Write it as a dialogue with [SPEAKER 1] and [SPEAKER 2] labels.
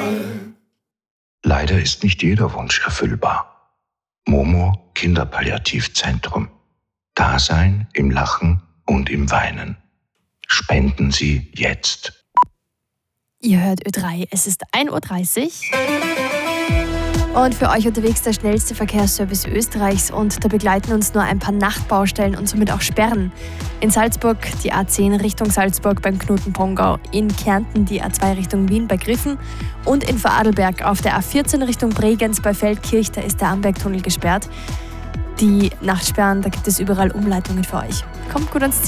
[SPEAKER 1] Leider ist nicht jeder Wunsch erfüllbar. Momo Kinderpalliativzentrum. Dasein im Lachen und im Weinen. Spenden Sie jetzt.
[SPEAKER 2] Ihr hört Ö3, es ist 1.30 Uhr. Und für euch unterwegs der schnellste Verkehrsservice Österreichs, und da begleiten uns nur ein paar Nachtbaustellen und somit auch Sperren. In Salzburg die A10 Richtung Salzburg beim Knoten-Pongau, in Kärnten die A2 Richtung Wien bei Griffen und in Vorarlberg auf der A14 Richtung Bregenz bei Feldkirch, da ist der Ambergtunnel gesperrt. Die Nachtsperren, da gibt es überall Umleitungen für euch. Kommt gut ans Ziel.